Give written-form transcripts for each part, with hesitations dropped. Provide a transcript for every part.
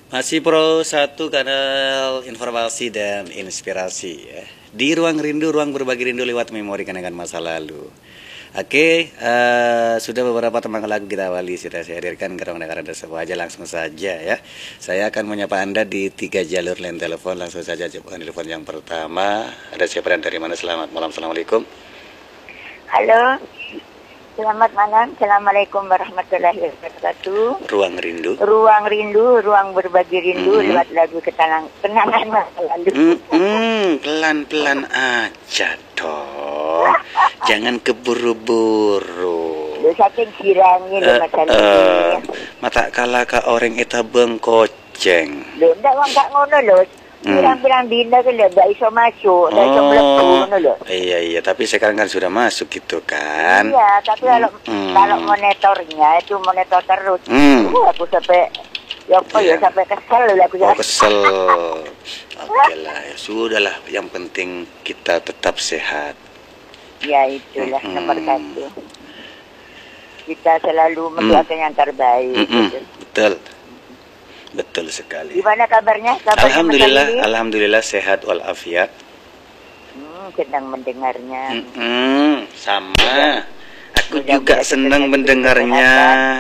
Masih Pro satu kanal informasi dan inspirasi ya. Di ruang rindu, ruang berbagi rindu lewat memori kenangan masa lalu. Oke, sudah beberapa teman lagu kita awali sudah saya hadirkan ke ruang dengar Anda semua aja langsung saja ya. Saya akan menyapa Anda di 3 jalur line telepon. Langsung saja jawab telepon yang pertama. Ada siapa dan dari mana? Selamat malam, assalamualaikum. Halo. Selamat malam, Assalamualaikum warahmatullahi wabarakatuh. Ruang rindu. Ruang rindu, ruang berbagi rindu lewat lagu kenangan masa lalu. Pelan-pelan aja dong. Jangan keburu-buru. Saking kirangnya masa lalu. Mata kalaka orang itu bengkoceng. Loh, enggak ngono loh. Pirang-pirang dina ke lho, ndak iso masuk, ndak iso mlebu ngono lho. Iya, tapi sekarang kan sudah masuk gitu kan. Iya, tapi kalau monitornya itu monitor terus. Aku sampai sampai kesel loh aku. Oh, kesel. Oke lah, ya sudahlah, yang penting kita tetap sehat. Ya itulah nomor satu. Kita selalu mendoakan yang terbaik. Betul. Betul sekali. Gimana kabarnya? Alhamdulillah sehat walafiat. Senang mendengarnya. Sama. Aku juga senang mendengarnya.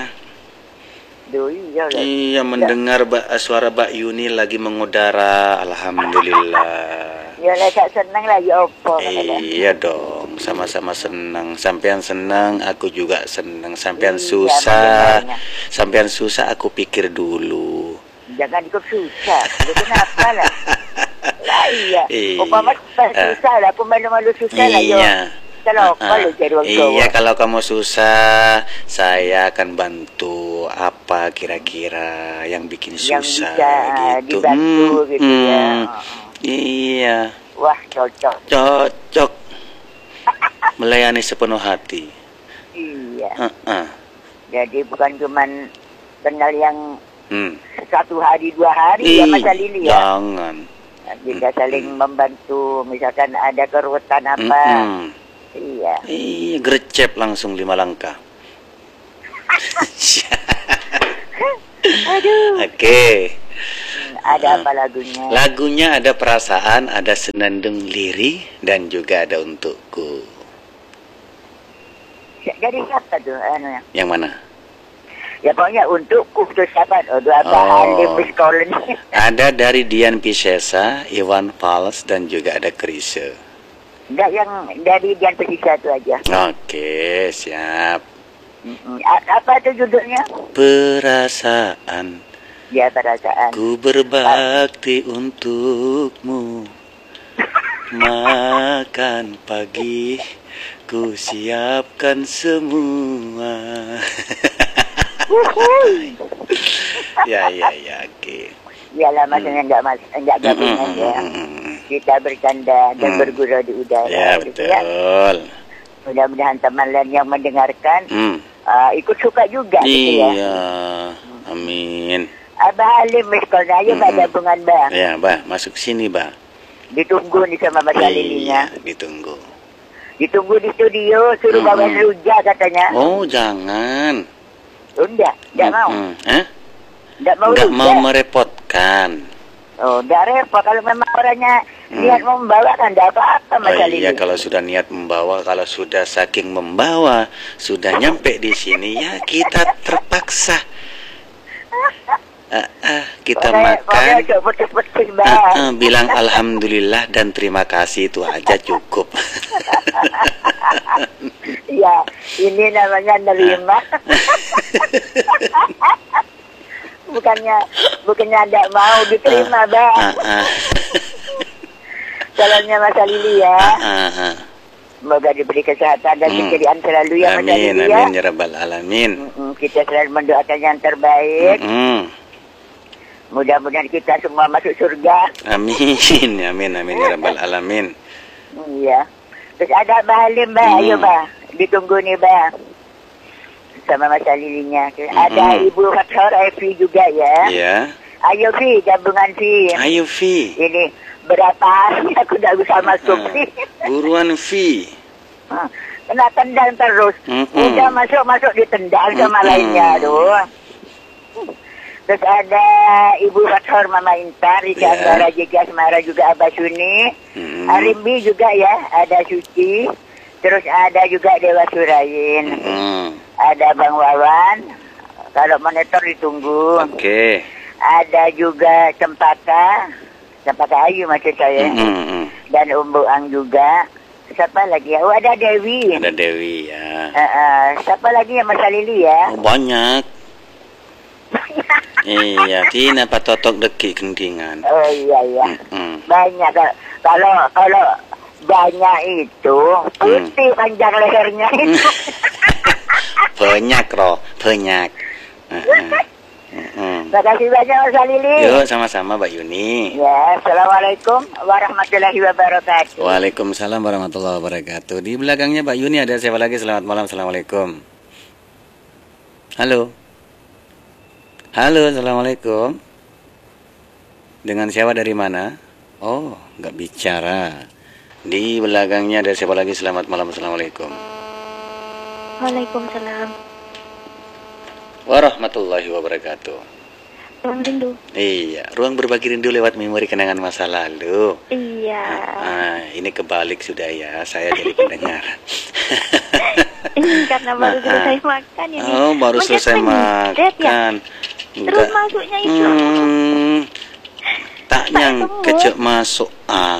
Iya, mendengar suara Mbak Yuni lagi mengudara. Alhamdulillah. Ya lah, tak senang lagi opo. Iya dong, sama-sama senang. Sampean senang, aku juga senang. Sampean susah, aku pikir dulu. Jangan ikut susah. Lu kenapa lah? Lah iya. Umpama susah lah, aku malu-malu susah lah. Iya. Iya, kalau kamu susah, saya akan bantu. Apa kira-kira yang bikin susah bisa gitu? Dibantu gitu ya. Iya. Wah, cocok. Melayani sepenuh hati. Iya. Jadi bukan cuman kenal yang 1 hari 2 hari ya Mas Lili ya. Jangan. Kita saling membantu, misalkan ada keruwetan apa. Iya. Grecep langsung 5 langkah. Aduh. Oke. Ada apa lagunya? Lagunya ada perasaan, ada senandung lirih, dan juga ada untukku. Dari siapa tuh? Yang mana? Ya pokoknya untukku itu siapa? Ada dari Dian Piscesa, Iwan Fals, dan juga ada Chrisye. Enggak, yang dari Dian Piscesa itu aja. Oke, siap. Apa itu judulnya? Perasaan. Ya, perasaan. Ku berbakti untukmu. Makan pagi, ku siapkan semua. Ya, oke. Iyalah, maksudnya enggak gabungan ya. Kita bercanda dan bergurau di udara. Ya, betul. Ya. Mudah-mudahan teman lain yang mendengarkan ikut suka juga gitu ya. Iya, amin. Abah Halim miskolnya, ayo pada bungan Bah. Ya, Bah, masuk sini, Bah. Ditunggu nih sama Mas Lilinya. Ditunggu. Ditunggu di studio, suruh bawa Ruja katanya. Oh, jangan. Enggak mau. Enggak mau merepotkan. Oh, enggak repot. Kalau memang orangnya niat mau membawa kan enggak apa-apa Mas Lili. Iya, kalau sudah niat membawa, kalau sudah saking membawa, sudah nyampe di sini ya kita terpaksa. Kita makan, bilang alhamdulillah dan terima kasih, itu aja cukup. Ya, ini namanya nerima. Bukannya ada mau diterima, Bah. Salamnya Mas Lili ya. Semoga diberi kesehatan dan keceriaan selalu ya Mas Lili ya. Amin ya rabbal alamin. Kita selalu mendoakan yang terbaik. Mudah-mudahan kita semua masuk surga. Amin ya rabbal alamin. Iya. Terus ada Mbak Halim, Mbak. Ayo, Mbak. Ditunggu nih, Mbak. Sama Mas Lilinya. Ada Ibu Fathor Evi juga ya. Iya. Ayo, Vi. Gabungan, Vi. Ayo, Vi. Ini berapa hari aku udah bisa masuk, Vi. Buruan, Vi. Kena tendang terus. Udah masuk ditendang sama lainnya. Aduh. Terus ada Ibu Fathor, Mama Intar, Rika Anggara, Jega Semara, juga Abah Suni. Arimbi juga ya, ada Suci. Terus ada juga Dewa Surayin. Ada Bang Wawan. Kalau monitor ditunggu. Oke. Ada juga Cempaka Ayu maksud saya. Dan Umbu Ang juga. Siapa lagi ya? Oh, ada Dewi. Ada Dewi ya. Siapa lagi ya, Mas Lili ya? Oh, banyak. Iya, Tina patotok deki kentingan. Oh iya. Banyak. Kalau banyak itu putih panjang lehernya itu. Banyak roh, banyak. Terima kasih banyak Mas Lili. Yuk, sama-sama Mbak Yuni. Ya, Assalamualaikum warahmatullahi wabarakatuh. Waalaikumsalam warahmatullahi wabarakatuh. Di belakangnya Mbak Yuni ada siapa lagi? Selamat malam, assalamualaikum. Halo. Halo, assalamualaikum. Dengan siapa dari mana? Oh, nggak bicara. Di belakangnya ada siapa lagi? Selamat malam, assalamualaikum. Waalaikumsalam Warahmatullahi wabarakatuh. Ruang rindu. Iya, ruang berbagi rindu lewat memori kenangan masa lalu. Iya. Ini kebalik sudah ya, saya jadi pendengar. Karena baru selesai makan ini. Oh, baru selesai makan. Ya? Terus masuknya itu. Tak nyang kecek masuk.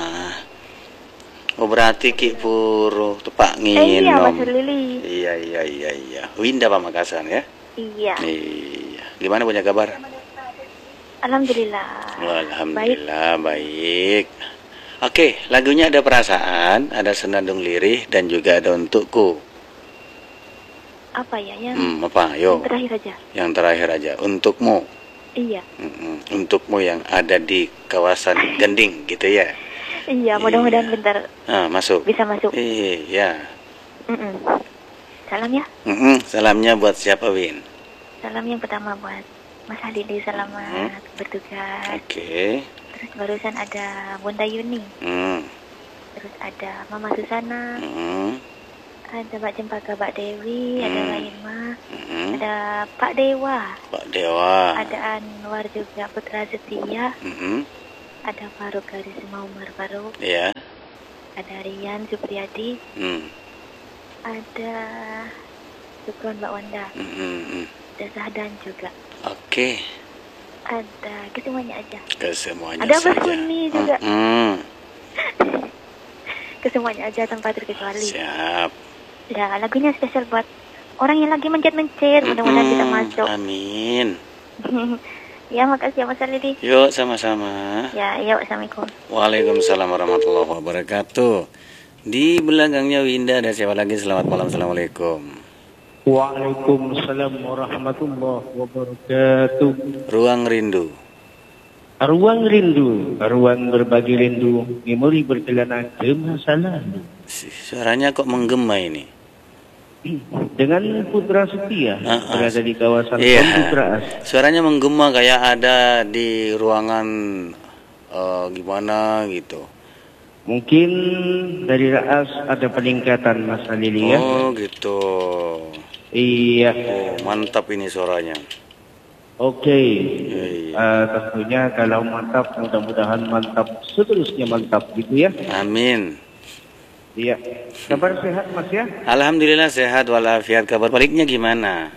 Oh, berarti Ki Puro tepak nginom. Iya, Mas Lili. Iya. Winda Pamekasan ya? Iya. Iya. Gimana punya kabar? Alhamdulillah. Alhamdulillah baik. Oke, lagunya ada perasaan, ada senandung lirih dan juga ada untukku. Apa ya yang? Apa? Yo. Yang terakhir aja. Yang terakhir aja. Untukmu. Iya. Untukmu yang ada di kawasan Gending gitu ya. Iya, mudah-mudahan bentar masuk. bisa masuk. Iya. Salam ya. Salamnya buat siapa, Win? Salam yang pertama buat Mas Lili, selamat bertugas. Oke. Terus barusan ada Bunda Yuni. Terus ada Mama Susana. Ada Mbak Cempaka, Mbak Dewi, ada Mbak Irma, ada Pak Dewa. Ada Anwar juga, Putra Setia. Ada Faruk Garis Umar Faruk. Iya. Ada Rian Supriyadi. Ada Sukron Mbak Wanda. Ada Sahdan juga. Oke. Ada kesemuanya aja. Kesemuanya ada saja. Mas Kuni juga. Kesemuanya aja tanpa terkecuali. Siap. Ya, lagunya spesial buat orang yang lagi mencet-mencet. Mudah-mudahan bisa masuk. Amin. Ya, makasih ya Mas Lili. Yuk, sama-sama. Ya, yuk, assalamualaikum. Waalaikumsalam warahmatullahi wabarakatuh. Di belakangnya Winda ada siapa lagi? Selamat malam, assalamualaikum. Waalaikumsalam warahmatullahi wabarakatuh. Ruang rindu. Ruang rindu, ruang berbagi rindu, memori berkelana ke masa lalu. Suaranya kok menggema ini? Dengan Putra Setia berada di kawasan Putra. Suaranya menggema kayak ada di ruangan gimana gitu. Mungkin dari Raas ada peningkatan Mas Lili ya. Oh gitu. Iya. Oh, mantap ini suaranya. Oke. Tentunya kalau mantap, mudah-mudahan mantap, seterusnya mantap gitu ya. Amin. Iya. Kabar sehat Mas ya? Alhamdulillah sehat walafiat. Kabar baliknya gimana?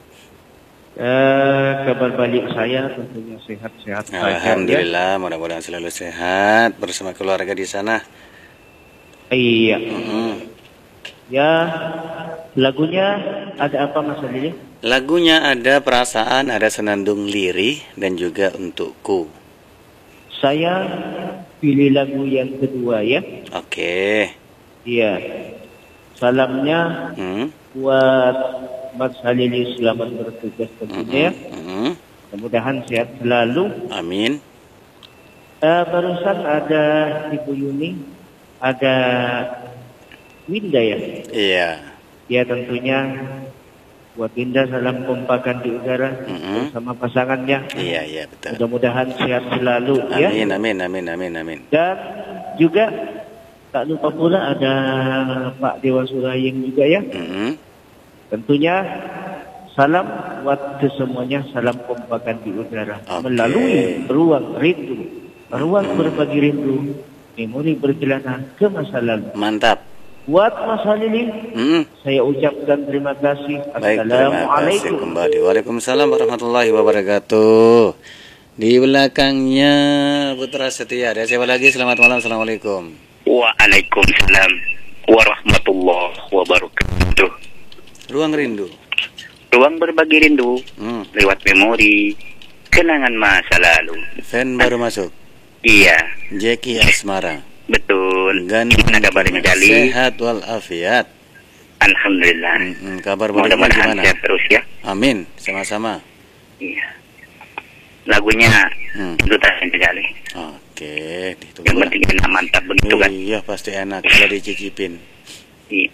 Kabar balik saya tentunya sehat-sehat saja. Alhamdulillah, mudah-mudahan selalu sehat bersama keluarga di sana. Iya. Ya, lagunya ada apa Mas Lili? Lagunya ada perasaan, ada senandung lirih dan juga untukku. Saya pilih lagu yang kedua ya. Oke. Iya. Salamnya buat Mas Lili, selamat bertugas tentunya. Mudah-mudahan sehat selalu. Amin. Barusan ada Ibu Yuni, ada Winda ya. Iya. Ya tentunya buat Winda salam kompakan di udara bersama pasangannya. Iya betul. Mudah-mudahan sehat selalu. Amin, ya. Amin. Dan juga tak lupa pula ada Pak Dewa Surayin juga ya. Tentunya Salam buat kesemuanya, salam kompakan di udara. Oke. Melalui ruang rindu, ruang berbagi rindu, memori berkelana ke masa lalu. Mantap. Buat Mas Halili, saya ucapkan terima kasih. Baik, terima kasih Assalamualaikum. kembali. Waalaikumsalam warahmatullahi wabarakatuh. Di belakangnya Putra Setia. Ada siapa lagi? Selamat malam. Assalamualaikum. Waalaikumsalam warahmatullahi wabarakatuh. Ruang rindu. Ruang berbagi rindu lewat memori kenangan masa lalu. Fan baru masuk. Iya, Jeki Asmara. betul. Gani Gimana kabarnya Jali? sehat walafiat. Alhamdulillah. Kabar baliknya Mudah-mudahan gimana? sehat terus ya. Amin. Sama-sama. Iya. Lagunya itu tadi Jali. Oke, Yang ditunggu. penting enak mantap begitu kan. Iya, pasti enak kalau dicicipin. Iya.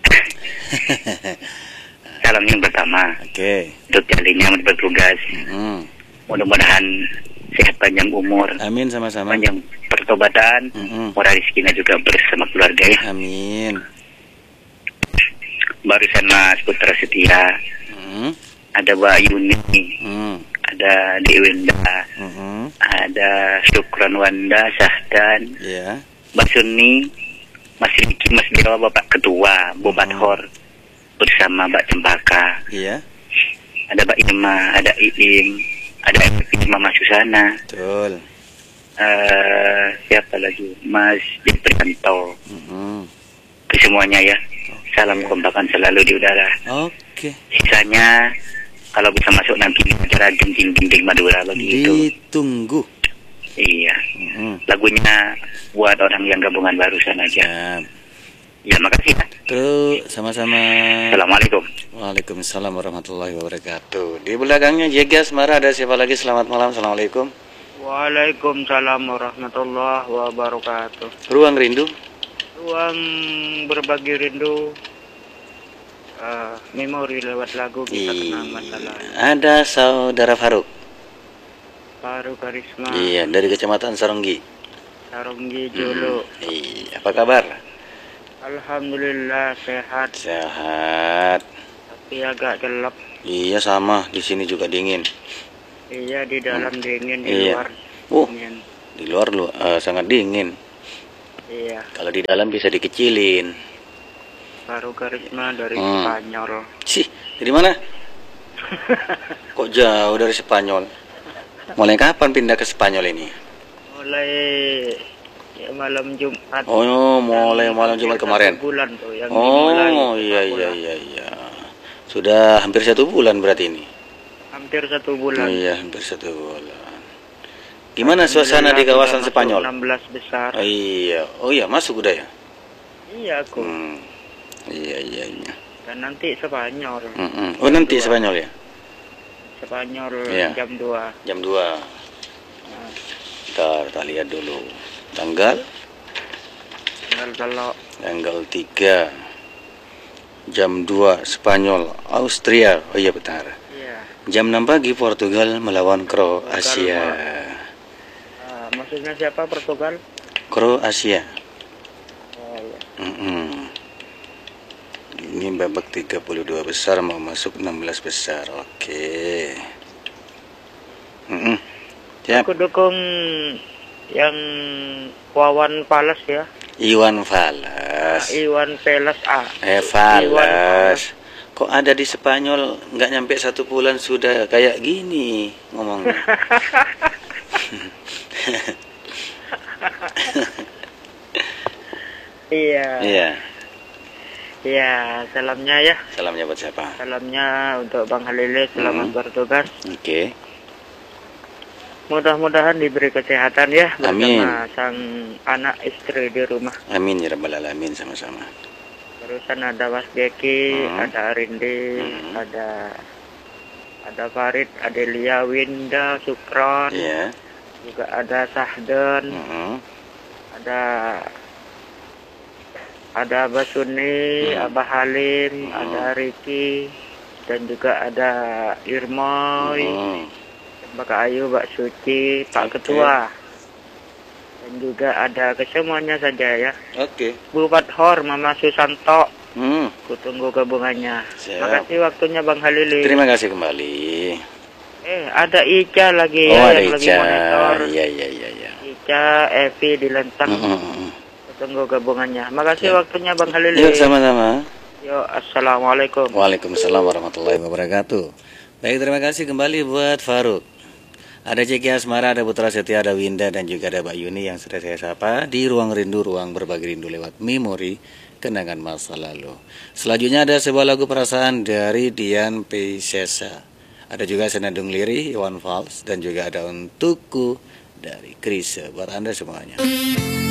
Salam yang pertama Oke. untuk Jalinya yang bertugas. Mudah-mudahan sehat panjang umur, Amin sama-sama. panjang pertobatan, murah rezekinya juga bersama keluarga ya. Amin. Barusan Mas Putra Setia, ada Mbak Yuni, ada Dewenda, ada Syukran Wanda, Sahdan, Ya. Mbak Suni, Mas Riki, Mas Dewa, Bapak Ketua, Bobat Hor, bersama Mbak Cempaka, Iya. ada Mbak Irma, ada Iim, ada Mama Susana, Betul. siapa lagi, Mas Jiprianto, ke semuanya ya. Salam kompakan selalu di udara. Oke. Sisanya kalau bisa masuk nanti di acara Ding Madura begitu. Ditunggu. Iya. Lagunya buat orang yang gabungan barusan aja. Ya. Ya, makasih ya. Terus sama-sama. Assalamualaikum. Waalaikumsalam warahmatullahi wabarakatuh. Di belakangnya Jeki Asmara. Ada siapa lagi? Selamat malam. Assalamualaikum. Waalaikumsalam warahmatullahi wabarakatuh. Ruang rindu. Ruang berbagi rindu, memori lewat lagu kita kenang masa lalu. Ada saudara Faruk. Baru Karisma, Iya, dari Kecamatan Saronggi. Saronggi Jolo. Iya, apa kabar? Alhamdulillah sehat, Sehat. tapi agak gelap. Iya, sama. Di sini juga dingin. Iya, di dalam dingin, di Iya. luar Oh, dingin. di luar sangat dingin. Iya, Kalau di dalam bisa dikecilin. Baru Karisma dari Spanyol. Sih, dari mana? Kok jauh dari Spanyol? Mulai kapan pindah ke Spanyol ini? Mulai ya, malam Jumat. Oh, mulai malam Jumat kemarin. Bulan tuh yang dimulai. Oh, iya. Sudah hampir 1 bulan berarti ini. Hampir 1 Oh, bulan. iya, hampir 1 bulan. Gimana suasana di kawasan Sudah masuk Spanyol? 16 besar. Oh iya, masuk udah ya? Iya aku. Iya. Dan nanti Spanyol. Oh, nanti Spanyol ya? Spanyol Iya. jam 2. Jam 2. Ntar kita lihat dulu. Tanggal Kalau 3. Jam 2 Spanyol, Austria. Oh iya benar. iya. Jam 6 pagi Portugal melawan Kroasia. Maksudnya siapa Portugal? Kroasia. Oh, iya. Ini babak 32 besar mau masuk 16 besar. Oke. Siap. Aku dukung yang Wawan Pales ya. Iwan Fals. Iwan Peles A. Fals. Kok ada di Spanyol nggak nyampe 1 bulan sudah kayak gini ngomongnya. Iya. Iya. Iya, salamnya ya. Salamnya buat siapa? Salamnya untuk Bang Halile, selamat bertugas. Oke. Mudah-mudahan diberi kesehatan ya Amin. bersama sang anak istri di rumah. Amin ya rabbal alamin, sama-sama. Terusan ada Mas Jeki, ada Arindi, ada Farid, Adelia, Winda, Sukron, Iya. juga ada Sahdan, ada Abah Suni, Abah Halim, ada Riki, dan juga ada Irmoy, Mbak Ayu, Mbak Suci, Pak Ketua, dan juga ada kesemuanya saja ya. Oke. Bupat Hor, Mama Susanto, Kutunggu gabungannya. Siap. Makasih waktunya Bang Halilintar. Terima kasih kembali. Ada Ica lagi Oh, ya, ada yang lagi Ica. monitor. Iya. Ica, Evi di Lentang. Tunggu gabungannya. Makasih waktunya Bang Halil. Yuk, sama-sama. Yuk, assalamualaikum. Waalaikumsalam warahmatullahi wabarakatuh. Baik, terima kasih kembali buat Faruk. Ada Ceki Asmara, ada Putra Setia, ada Winda, dan juga ada Mbak Yuni yang sudah saya sapa di Ruang Rindu, ruang berbagi rindu lewat memori kenangan masa lalu. Selanjutnya ada sebuah lagu perasaan dari Dian Piscesa. Ada juga Senandung Liri, Iwan Fals, dan juga ada Untukku dari Krisye buat Anda semuanya.